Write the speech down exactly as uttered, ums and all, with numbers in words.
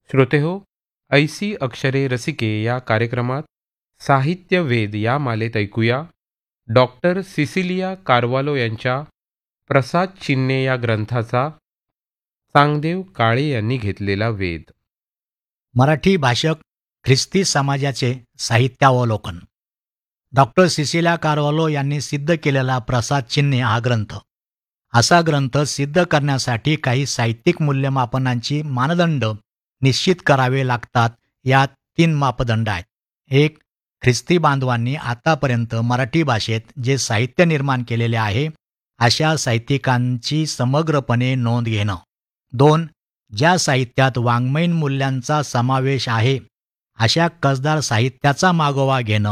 श्रोतेहो, ऐसी अक्षरे रसिके या कार्यक्रमात साहित्य वेद या मालेत ऐकूया डॉक्टर सिसिलिया कार्वालो यांच्या प्रसाद चिन्हे या ग्रंथाचा चांगदेव काळे यांनी घेतलेला वेध. मराठी भाषक ख्रिस्ती समाजाचे साहित्यावलोकन. डॉक्टर सिसिलिया कार्वालो यांनी सिद्ध केलेला प्रसाद चिन्हे हा ग्रंथ. असा ग्रंथ सिद्ध करण्यासाठी काही साहित्यिक मूल्यमापनांची मानदंड निश्चित करावे लागतात. यात तीन मापदंड आहेत. एक, ख्रिस्ती बांधवांनी आतापर्यंत मराठी भाषेत जे साहित्य निर्माण केलेले आहे अशा साहित्यिकांची समग्रपणे नोंद घेणं. दोन, ज्या साहित्यात वाङ्मयीन मूल्यांचा समावेश आहे अशा कसदार साहित्याचा मागोवा घेणं.